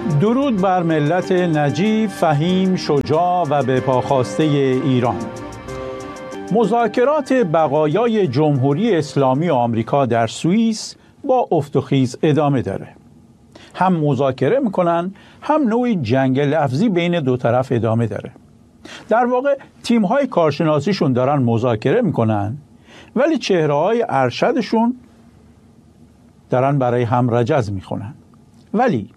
درود بر ملت نجیب، فهیم، شجاع و به پاخاسته ایران. مذاکرات بقایای جمهوری اسلامی آمریکا در سوئیس با افت و خیز ادامه داره. هم مذاکره میکنن، هم نوعی جنگ لفظی بین دو طرف ادامه داره. در واقع تیم‌های کارشناسیشون دارن مذاکره میکنن، ولی چهره‌های ارشدشون دارن برای هم رجز میخونن. ولی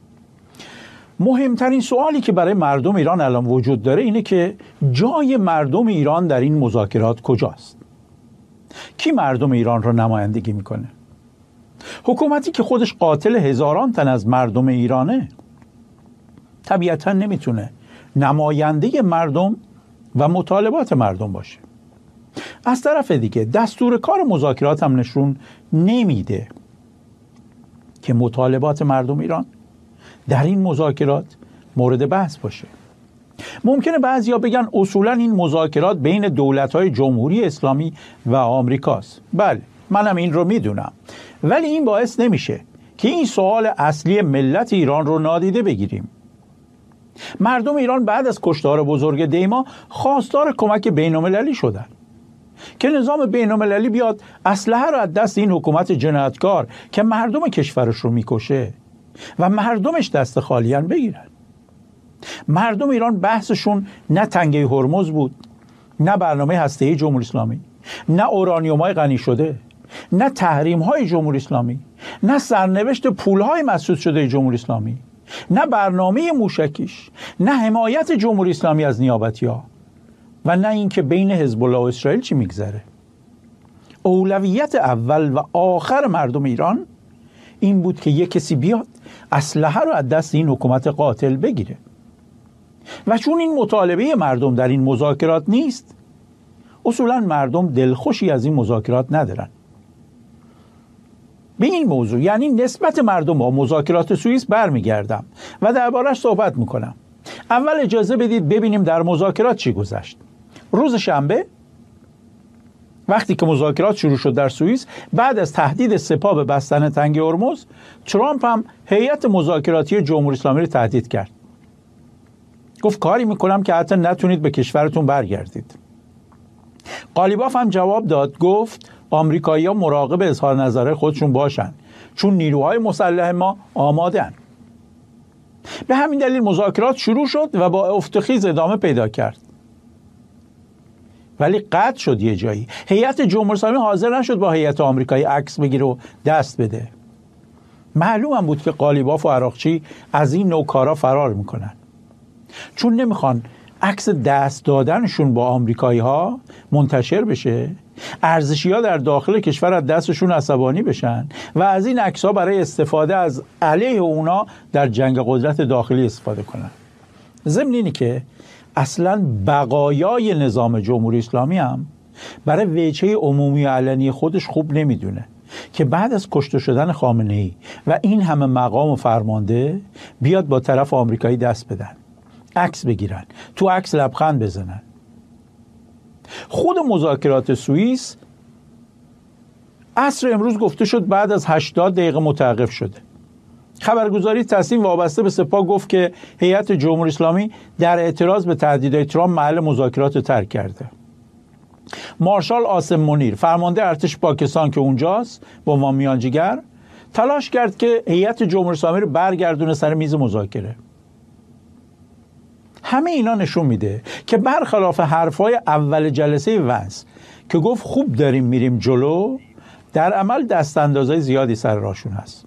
مهمترین سوالی که برای مردم ایران الان وجود داره اینه که جای مردم ایران در این مذاکرات کجاست؟ کی مردم ایران رو نمایندگی میکنه؟ حکومتی که خودش قاتل هزاران تن از مردم ایرانه طبیعتا نمیتونه نماینده مردم و مطالبات مردم باشه. از طرف دیگه دستور کار مذاکرات هم نشون نمیده که مطالبات مردم ایران در این مذاکرات مورد بحث باشه. ممکنه بعضیا بگن اصولا این مذاکرات بین دولت‌های جمهوری اسلامی و آمریکاست. بله، منم این رو میدونم، ولی این باعث نمیشه که این سوال اصلی ملت ایران رو نادیده بگیریم. مردم ایران بعد از کشتار بزرگ دیما خواستار کمک بین‌المللی شدن که نظام بین‌المللی بیاد اسلحه رو از دست این حکومت جنایتکار که مردم کشورش رو میکشه و مردمش دست خالیان بگیرن. مردم ایران بحثشون نه تنگه هرمز بود، نه برنامه هسته‌ای جمهوری اسلامی، نه اورانیوم‌های غنی شده، نه تحریم‌های جمهوری اسلامی، نه سرنوشت پول‌های مسدود شده جمهوری اسلامی، نه برنامه موشکیش، نه حمایت جمهوری اسلامی از نیابتی‌ها و نه اینکه بین حزب الله و اسرائیل چی میگذره. اولویت اول و آخر مردم ایران این بود که یک کسی بیاد اسلحه رو از دست این حکومت قاتل بگیره. و چون این مطالبه مردم در این مذاکرات نیست، اصولا مردم دلخوشی از این مذاکرات ندارن. به این موضوع، یعنی نسبت مردم با مذاکرات سوئیس برمیگردم و دربارش صحبت میکنم. اول اجازه بدید ببینیم در مذاکرات چی گذشت. روز شنبه وقتی که مذاکرات شروع شد در سوئیس، بعد از تهدید سپاه به بستن تنگه هرمز، ترامپ هم هیئت مذاکراتی جمهوری اسلامی رو تهدید کرد. گفت کاری میکنم که حتی نتونید به کشورتون برگردید. قالیباف هم جواب داد، گفت آمریکایی‌ها مراقب اظهار نظر خودشون باشن، چون نیروهای مسلح ما آماده‌اند. به همین دلیل مذاکرات شروع شد و با افت و خیز ادامه پیدا کرد. ولی قطع شد یه جایی. هیئت جمهوری اسلامی حاضر نشد با هیئت آمریکایی عکس بگیره و دست بده. معلوم هم بود که قالیباف و عراقچی از این نوع کارا فرار میکنن، چون نمیخوان عکس دست دادنشون با آمریکایی ها منتشر بشه، ارزشی‌ها در داخل کشور از دستشون عصبانی بشن و از این عکس‌ها برای استفاده از علیه اونا در جنگ قدرت داخلی استفاده کنن. ضمن اینه که اصلاً بقایای نظام جمهوری اسلامی هم برای وجهه عمومی و علنی خودش خوب نمیدونه که بعد از کشته شدن خامنه‌ای و این همه مقام و فرمانده بیاد با طرف آمریکایی دست بدن، عکس بگیرن، تو عکس لبخند بزنن. خود مذاکرات سوئیس عصر امروز گفته شد بعد از 80 دقیقه متوقف شده. خبرگزاری تصمیم وابسته به سپاه گفت که هیئت جمهوری اسلامی در اعتراض به تهدیدهای ترامپ محل مذاکرات رو ترک کرده. مارشال عاصم منیر، فرمانده ارتش پاکستان که اونجاست با عنوان میانجیگر، تلاش کرد که هیئت جمهوری اسلامی رو برگردونه سر میز مذاکره. همه اینا نشون میده که برخلاف حرفای اول جلسه ونس که گفت خوب داریم میریم جلو، در عمل دست اندازهای زیادی سر راهشون هست.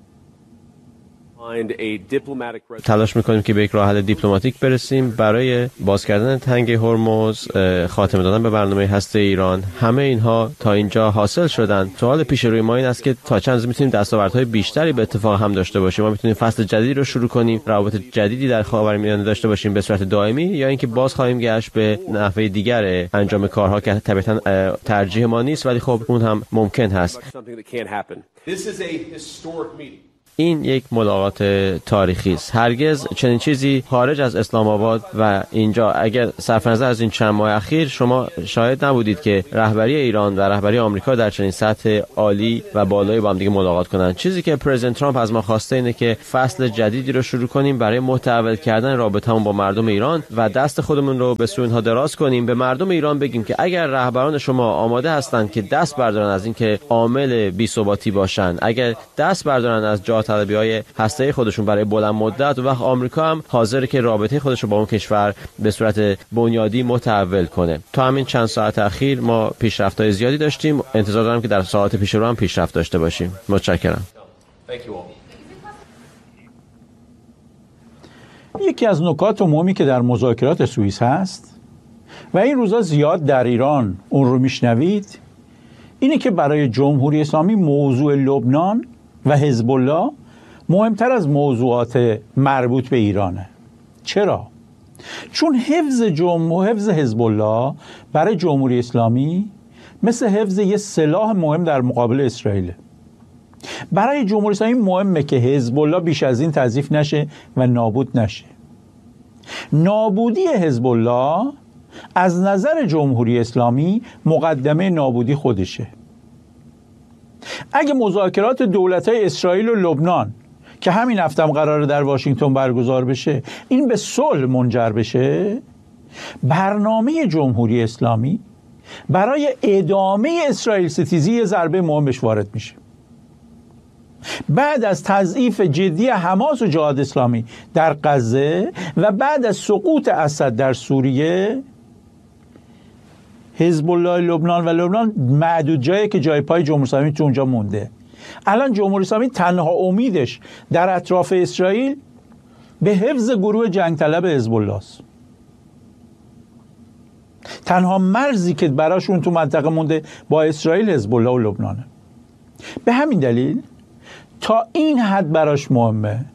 تلاش میکنیم که به یک راه حل دیپلماتیک برسیم برای باز کردن تنگه هرمز، خاتمه دادن به برنامه هسته ایران. همه اینها تا اینجا حاصل شدن. سوال پیش روی ما این است که تا چند میتونیم دستاوردهای بیشتری به اتفاق هم داشته باشیم. ما میتونیم فصل جدیدی رو شروع کنیم، روابط جدیدی در خاورمیانه داشته باشیم به صورت دائمی، یا اینکه باز خواهیم گشت به نحوه دیگر انجام کارها که طبیعتاً ترجیح ما نیست، ولی خب اون هم ممکن هست. این یک ملاقات تاریخی است. هرگز چنین چیزی خارج از اسلام آباد و اینجا، اگر صرف نظر از این چند ماه اخیر، شما شاهد نبودید که رهبری ایران و رهبری آمریکا در چنین سطح عالی و بالایی با هم دیگه ملاقات کنند. چیزی که پرزیدنت ترامپ از ما خواسته اینه که فصل جدیدی رو شروع کنیم برای متحول کردن رابطمون با مردم ایران و دست خودمون رو به سوی اینها دراز کنیم. به مردم ایران بگیم که اگر رهبران شما آماده هستند که دست بردارن از این که عامل بی‌ثباتی باشن، اگر دست بردارن از جاه طلبی‌های هسته‌ای خودشون برای بلند مدت، و وقت آمریکا هم حاضره که رابطه خودش رو با اون کشور به صورت بنیادی متحول کنه. تا همین چند ساعت اخیر ما پیشرفت‌های زیادی داشتیم. انتظار دارم که در ساعات پیش رو هم پیشرفت داشته باشیم. متشکرم. یکی از نکات مهمی که در مذاکرات سوئیس هست و این روزا زیاد در ایران اون رو میشنوید، اینه که برای جمهوری اسلامی موضوع لبنان و حزب الله مهمتر از موضوعات مربوط به ایرانه. چرا؟ چون حفظ حزب الله برای جمهوری اسلامی مثل حفظ یه سلاح مهم در مقابل اسرائیل. برای جمهوری اسلامی مهمه که حزب الله بیش از این تضعیف نشه و نابود نشه. نابودی حزب الله از نظر جمهوری اسلامی مقدمه نابودی خودشه. اگه مذاکرات دولت‌های اسرائیل و لبنان که همین هفته هم قراره در واشنگتن برگزار بشه این به صلح منجر بشه، برنامه جمهوری اسلامی برای ادامه اسرائیل ستیزی یه ضربه مهم بهش وارد میشه. بعد از تضعیف جدی حماس و جهاد اسلامی در غزه و بعد از سقوط اسد در سوریه، حزب الله لبنان و لبنان معدود جایی که جای پای جمهوری اسلامی تو اونجا مونده. الان جمهوری اسلامی تنها امیدش در اطراف اسرائیل به حفظ گروه جنگ طلب حزب الله است. تنها مرزی که براشون تو منطقه مونده با اسرائیل حزب الله و لبنانه. به همین دلیل تا این حد براش مهمه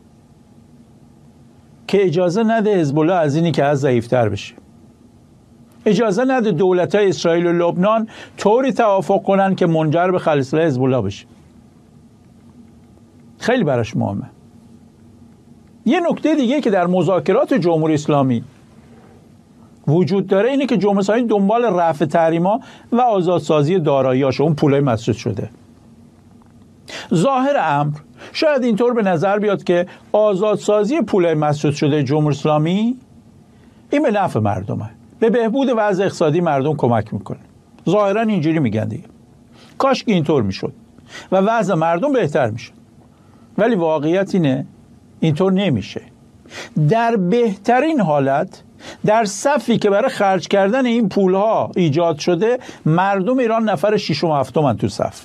که اجازه نده حزب الله از اینی که از ضعیف‌تر بشه. اجازه نده دولت‌های اسرائیل و لبنان طوری توافق کنن که منجر به خلسله حزب الله بشه. خیلی براش مهمه. یه نکته دیگه که در مذاکرات جمهوری اسلامی وجود داره اینه که جمهوری اسلامی دنبال رفع تحریما و آزادسازی دارایی‌هاش، اون پولای مسدود شده. ظاهر امر شاید اینطور به نظر بیاد که آزادسازی پولای مسدود شده جمهوری اسلامی این به نفع مردمه، به بهبود وضع اقتصادی مردم کمک میکنه. ظاهرا اینجوری میگن دیگه. کاش که اینطور میشد و وضع مردم بهتر میشد. ولی واقعیت اینه اینطور نمیشه. در بهترین حالت در صفی که برای خرج کردن این پولها ایجاد شده، مردم ایران نفر 6 و 7 من تو صف.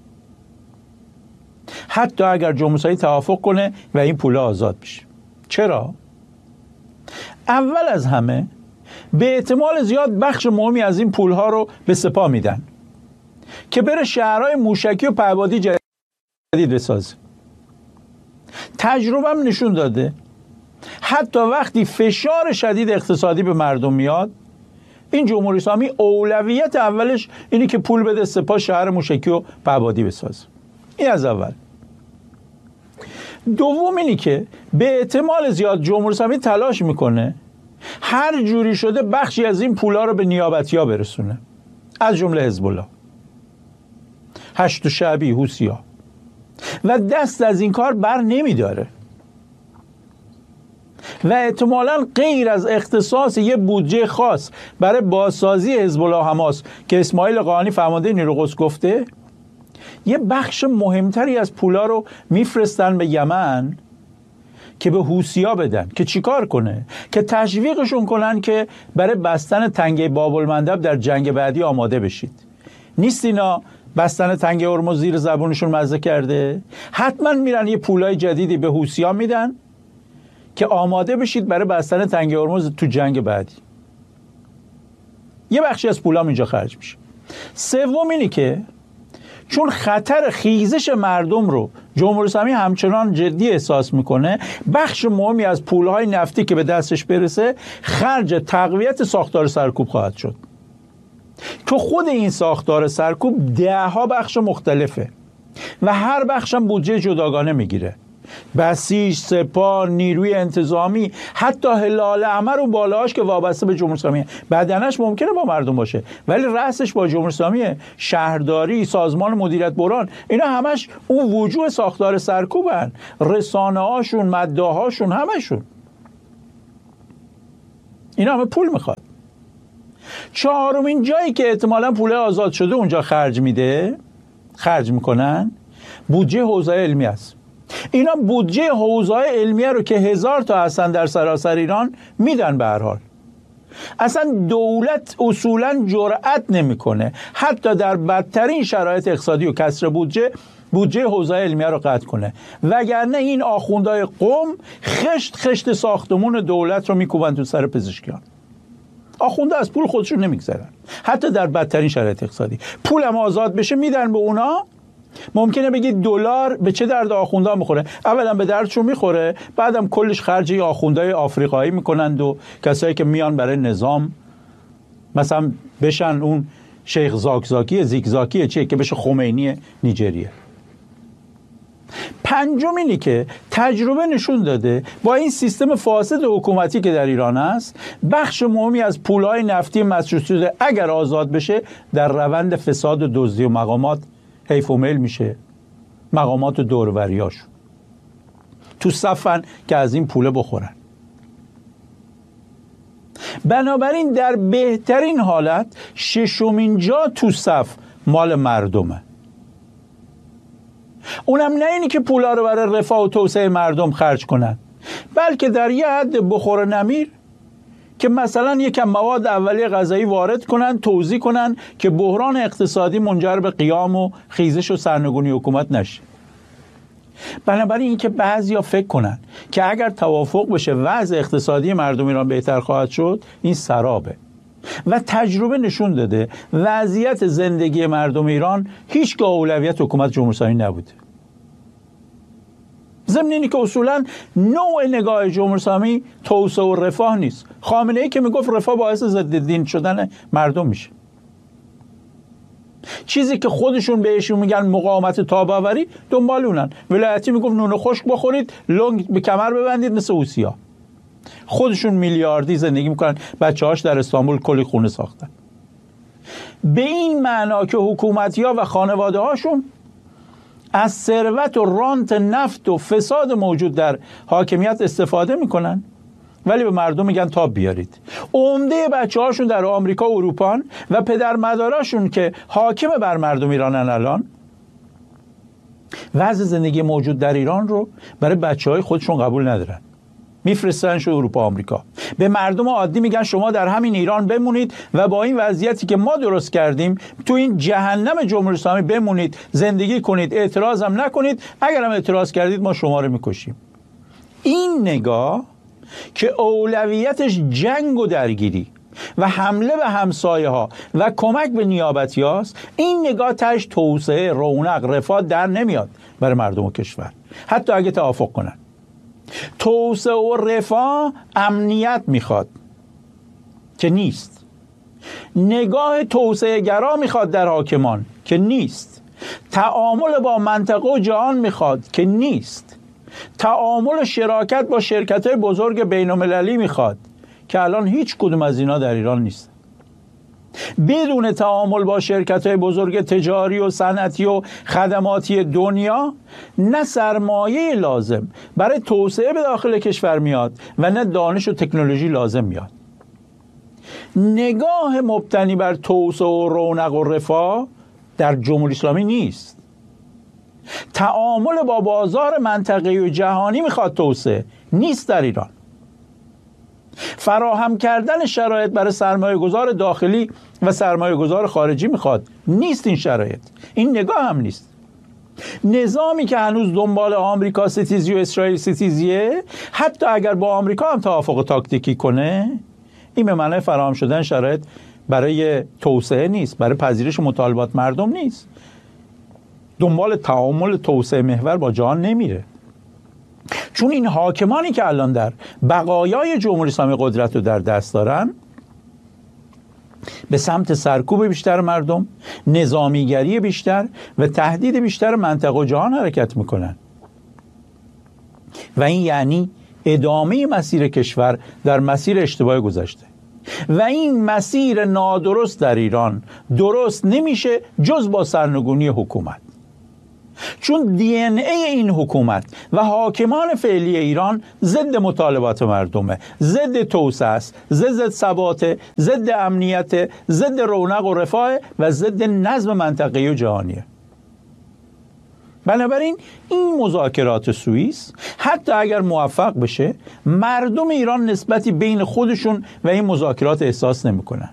حتی اگر جمهوری اسلامی توافق کنه و این پولها آزاد بشه. چرا؟ اول از همه به احتمال زیاد بخش مهمی از این پولها رو به سپاه میدن که بره شهرهای موشکی و پهپادی جدید بسازه. تجربه‌ام نشون داده حتی وقتی فشار شدید اقتصادی به مردم میاد، این جمهوری اسلامی اولویت اولش اینه که پول بده سپاه شهر موشکی و پهپادی بسازه. این از اول. دوم اینی که به احتمال زیاد جمهوری اسلامی تلاش میکنه هر جوری شده بخشی از این پولا رو به نیابتی‌ها برسونه، از جمله حزب الله، هشت شعبی، حوثی‌ها، و دست از این کار بر نمیداره و احتمالاً غیر از اختصاص یه بودجه خاص برای بازسازی حزب الله حماس که اسماعیل قاآنی فرمانده نیروی قدس گفته، یه بخش مهمتری از پولا رو میفرستن به یمن که به حوثی‌ها بدن که چیکار کنه؟ که تشویقشون کنن که برای بستن تنگه باب المندب در جنگ بعدی آماده بشید. نیست اینا بستن تنگه هرمز زیر زبونشون مزه کرده؟ حتما میرن یه پولای جدیدی به حوثی‌ها میدن که آماده بشید برای بستن تنگه هرمز تو جنگ بعدی. یه بخشی از پولام اینجا خرج میشه. سوم اینی که چون خطر خیزش مردم رو جمهوری اسلامی همچنان جدی احساس میکنه، بخش مهمی از پولهای نفتی که به دستش برسه خرج تقویت ساختار سرکوب خواهد شد که خود این ساختار سرکوب 10 بخش مختلفه. و هر بخش هم بودجه جداگانه میگیره. بسیج، سپاه، نیروی انتظامی، حتی هلال احمر و بالاهاش که وابسته به جمهوری اسلامی، بدنش ممکنه با مردم باشه ولی رأسش با جمهوری اسلامی، شهرداری، سازمان مدیریت بحران، اینا همش اون وجوه ساختار سرکوبن، رسانه هاشون، مداهاشون، همشون اینا همه پول میخواد. چهارمین جایی که احتمالاً پول آزاد شده اونجا خرج میکنن بودجه حوزه علمی است. اینا بودجه حوزه علمیه رو که 1000 تا هستن در سراسر ایران میدن به هر حال. اصلا دولت اصولا جرأت نمیکنه حتی در بدترین شرایط اقتصادی و کسر بودجه حوزه علمیه رو قطع کنه، وگرنه این آخوندهای قم خشت ساختمون دولت رو میکوبن تو سر پزشکیان. آخونده از پول خودشون نمیگذرن حتی در بدترین شرایط اقتصادی. پولم آزاد بشه میدن به اونا. ممکنه بگید دلار به چه درد آخونده میخوره؟ اولا به دردشون میخوره، بعدم کلش خرج آخونده آفریقایی میکنند و کسایی که میان برای نظام مثلا بشن اون شیخ زاکزاکی زیگزاکی چیه که بشه خمینی نیجریه. پنجم اینی که تجربه نشون داده با این سیستم فاسد حکومتی که در ایران است، بخش مهمی از پولهای نفتی مسجود شده اگر آزاد بشه در روند فساد و دزدی و مقامات حیف و میل میشه. مقامات و دوروریاشون تو صفن که از این پوله بخورن. بنابراین در بهترین حالت ششمین جا تو صف مال مردمه. اونم نه اینی که پولا رو برای رفاه و توسعه مردم خرج کنن، بلکه در یه حد بخور نمیر که مثلا یکم مواد اولیه غذایی وارد کنن، توزیع کنن که بحران اقتصادی منجر به قیام و خیزش و سرنگونی حکومت نشه. بنابراین این که بعضیا فکر کنن که اگر توافق بشه وضع اقتصادی مردم ایران بهتر خواهد شد، این سرابه. و تجربه نشون داده وضعیت زندگی مردم ایران هیچگاه اولویت حکومت جمهوری اسلامی نبوده. ضمن اینی که اصولا نوع نگاه جمهوری اسلامی توسعه و رفاه نیست. خامنه ای که میگفت رفاه باعث ضد دین شدن مردم میشه. چیزی که خودشون بهشون میگن مقاومت تاباوری دنبال اونن. ولایتی میگفت نون خشک بخورید، لنگ به کمر ببندید مثل اوسیا. خودشون میلیاردی زندگی میکنن، بچه‌هاش در استانبول کلی خونه ساختن. به این معنا که حکومتی‌ها و خانواده‌هاشون از ثروت و رانت نفت و فساد موجود در حاکمیت استفاده میکنن ولی به مردم میگن تاب بیارید. عمده بچه‌هاشون در آمریکا و اروپا و پدر مادراشون که حاکم بر مردم ایرانن الان وضع زندگی موجود در ایران رو برای بچه‌های خودشون قبول ندارن، میفرستنش اروپا آمریکا. به مردم عادی میگن شما در همین ایران بمونید و با این وضعیتی که ما درست کردیم تو این جهنم جمهوری اسلامی بمونید، زندگی کنید، اعتراض هم نکنید، اگر هم اعتراض کردید ما شما رو میکشیم. این نگاه که اولویتش جنگ و درگیری و حمله به همسایه ها و کمک به نیابتی هاست، این نگاه تاش توسعه، رونق، رفاه در نمیاد برای مردم و کشور حتی اگه توافق کنن. توسعه و رفاه امنیت میخواد که نیست. نگاه توسعه گرا میخواد در حاکمان که نیست. تعامل با منطقه و جهان میخواد که نیست. تعامل و شراکت با شرکت‌های بزرگ بین‌المللی میخواد که الان هیچ کدوم از اینا در ایران نیست. بدون تعامل با شرکت‌های بزرگ تجاری و صنعتی و خدماتی دنیا نه سرمایه لازم برای توسعه به داخل کشور میاد و نه دانش و تکنولوژی لازم میاد. نگاه مبتنی بر توسعه و رونق و رفاه در جمهوری اسلامی نیست. تعامل با بازار منطقه‌ای و جهانی میخواد، توسعه نیست در ایران. فراهم کردن شرایط برای سرمایه گذار داخلی و سرمایه گذار خارجی میخواد، نیست این شرایط. این نگاه هم نیست. نظامی که هنوز دنبال آمریکا ستیزی و اسرائیل ستیزیه، حتی اگر با آمریکا هم توافق تاکتیکی کنه، این به معنای فراهم شدن شرایط برای توسعه نیست، برای پذیرش مطالبات مردم نیست. دنبال تعامل توسعه محور با جهان نمیره. چون این حاکمانی که الان در بقایای جمهوری اسلامی قدرت رو در دست دارن به سمت سرکوب بیشتر مردم، نظامیگری بیشتر و تهدید بیشتر منطقه و جهان حرکت میکنن و این یعنی ادامه مسیر کشور در مسیر اشتباه گذشته و این مسیر نادرست در ایران درست نمیشه جز با سرنگونی حکومت، چون دی ان ای این حکومت و حاکمان فعلی ایران ضد مطالبات مردمه، ضد توسعه است، ضد ثبات، ضد امنیت، ضد رونق و رفاه و ضد نظم منطقه‌ای و جهانیه. بنابراین این مذاکرات سوئیس حتی اگر موفق بشه مردم ایران نسبتی بین خودشون و این مذاکرات احساس نمیکنن.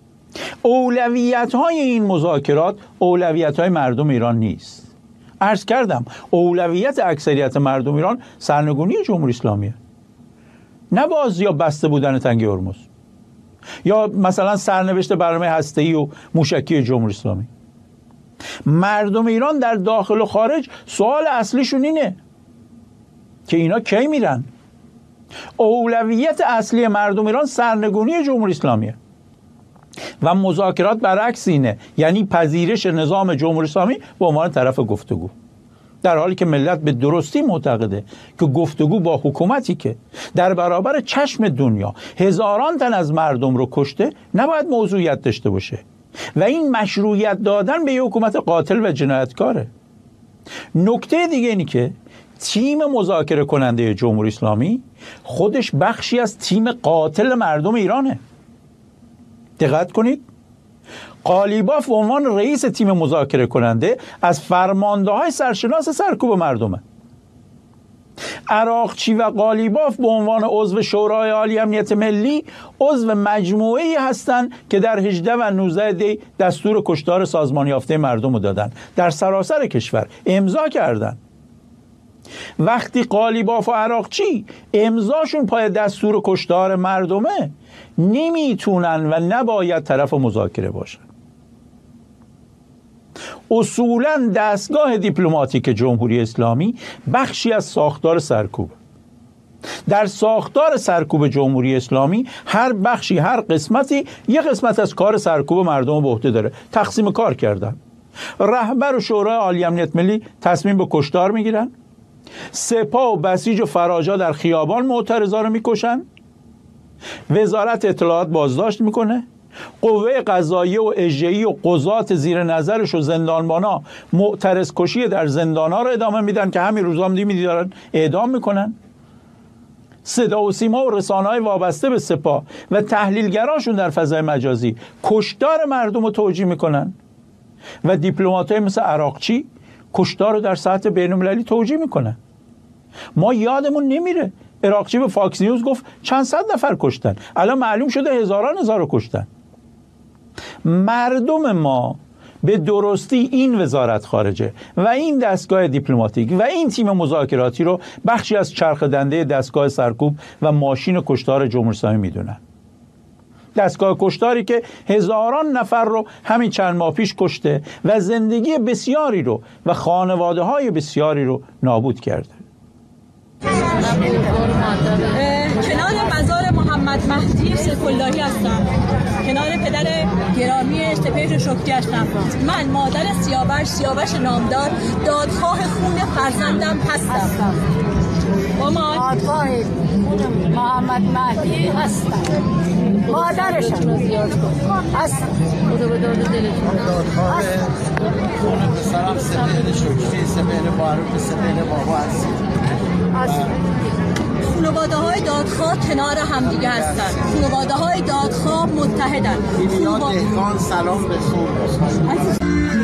اولویت‌های این مذاکرات اولویت‌های مردم ایران نیست. عرض کردم اولویت اکثریت مردم ایران سرنگونی جمهوری اسلامیه، نه باز یا بسته بودن تنگ هرمز یا مثلا سرنوشت برنامه هسته‌ای و موشکی جمهوری اسلامی. مردم ایران در داخل و خارج سوال اصلیشون اینه که اینا کی میرن. اولویت اصلی مردم ایران سرنگونی جمهوری اسلامیه و مذاکرات برعکس اینه، یعنی پذیرش نظام جمهوری اسلامی به عنوان طرف گفتگو، در حالی که ملت به درستی معتقده که گفتگو با حکومتی که در برابر چشم دنیا هزاران تن از مردم رو کشته نباید موضوعیت داشته باشه و این مشروعیت دادن به یک حکومت قاتل و جنایتکاره. نکته دیگه اینی که تیم مذاکره کننده جمهوری اسلامی خودش بخشی از تیم قاتل مردم ایرانه. دقت کنید، قالیباف به عنوان رئیس تیم مذاکره کننده از فرمانده‌های سرشناس سرکوب مردمه. عراقچی و قالیباف به عنوان عضو شورای عالی امنیت ملی عضو مجموعه‌ای هستند که در 18 و 19 دی دستور کشتار سازمان یافته مردم رو دادن، در سراسر کشور امضا کردن. وقتی قالیباف و عراقچی امضاشون پای دستور کشتار مردمه نمیتونن و نباید طرف مذاکره باشن. اصولاً دستگاه دیپلماتیک جمهوری اسلامی بخشی از ساختار سرکوب. در ساختار سرکوب جمهوری اسلامی هر بخشی، هر قسمتی یک قسمت از کار سرکوب مردم به عهده داره. تقسیم کار کردن. رهبر شورای عالی امنیت ملی تصمیم به کشتار میگیرن، سپاه و بسیج و فراجا در خیابان معترضا رو میکشن، وزارت اطلاعات بازداشت میکنه، قوه قضاییه و اجرایی و قضات زیر نظرش و زندانبانا معترض کشی در زندانها رو ادامه میدن که همین روزا دارن اعدام میکنن. صدا و سیما و رسانه‌های وابسته به سپاه و تحلیلگراشون در فضای مجازی کشتار مردم رو توجیه میکنن و دیپلمات‌های مثل عراقچی کشتار رو در سطح بین‌المللی توجیه میکنن. ما یادمون نمیره عراقچی به فاکس نیوز گفت چند صد نفر کشتن، الان معلوم شده هزار رو کشتن. مردم ما به درستی این وزارت خارجه و این دستگاه دیپلماتیک و این تیم مذاکراتی رو بخشی از چرخ دنده دستگاه سرکوب و ماشین کشتار جمهوری اسلامی میدونن. دستگاه کشتاری که هزاران نفر رو همین چند ماه پیش کشته و زندگی بسیاری رو و خانواده های بسیاری رو نابود کرده. کنار مزار محمد مهدی سیف‌اللهی هستم، کنار پدر گرامی سپهر شکری هستم. من مادر سیاوش نامدار دادخواه خون فرزندم هستم. دادخواه محمد مهدی هستم، مادرشم هستم. دادخواه خون پسرم سپهر شکری، سپهر بارون، سپهر بابا هستم. خانواده های دادخواه کنار همدیگه هستن، خانواده های دادخواه متحدن. ایلیا دهقان سلام به شما.